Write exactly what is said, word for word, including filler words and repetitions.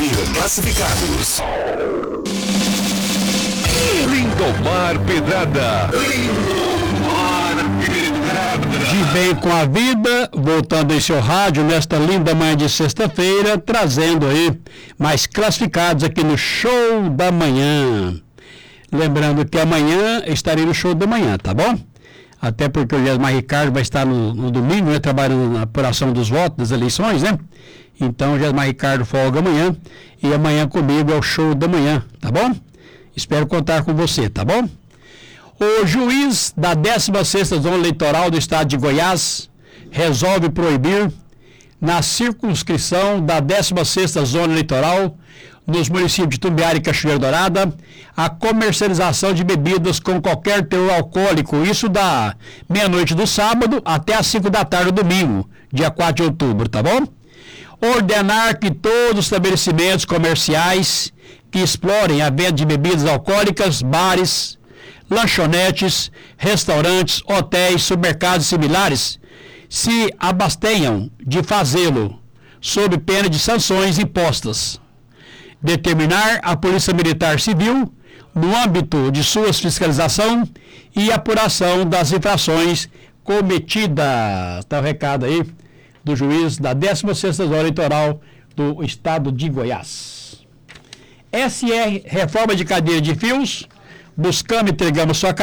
ouvir classificados. Lindomar Pedrada. Lindomar Pedrada. De bem com a vida, voltando em seu rádio nesta linda manhã de sexta-feira, trazendo aí mais classificados aqui no Show da Manhã. Lembrando que amanhã estarei no Show da Manhã, tá bom? Até porque o Jesmar Ricardo vai estar no, no domingo, né, trabalhando na apuração dos votos das eleições, né? Então o Jesmar Ricardo folga amanhã e amanhã comigo é o Show da Manhã, tá bom? Espero contar com você, tá bom? O juiz da décima sexta Zona Eleitoral do Estado de Goiás resolve proibir, na circunscrição da décima sexta Zona Eleitoral, nos municípios de Tumbiara e Cachoeira Dourada, a comercialização de bebidas com qualquer teor alcoólico, isso da meia-noite do sábado até às cinco da tarde do domingo, dia quatro de outubro, tá bom? Ordenar que todos os estabelecimentos comerciais que explorem a venda de bebidas alcoólicas, bares, lanchonetes, restaurantes, hotéis, supermercados e similares, se abstenham de fazê-lo, sob pena de sanções impostas. Determinar a Polícia Militar Civil, no âmbito de suas fiscalização e apuração das infrações cometidas. Está o recado aí do juiz da décima sexta Zona Eleitoral do Estado de Goiás. S R Reforma de Cadeia de Fios, buscamos e entregamos sua